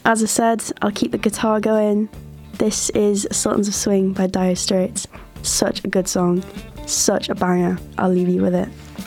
As I said, I'll keep the guitar going. This is Sultans of Swing by Dire Straits. Such a good song, such a banger. I'll leave you with it.